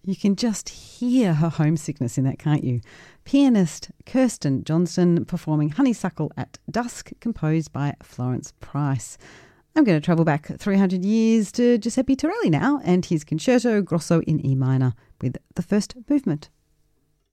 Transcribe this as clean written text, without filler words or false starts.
You can just hear her homesickness in that, can't you? Pianist Kirsten Johnston performing Honeysuckle at Dusk, composed by Florence Price. I'm going to travel back 300 years to Giuseppe Torelli now and his Concerto Grosso in E minor with the first movement.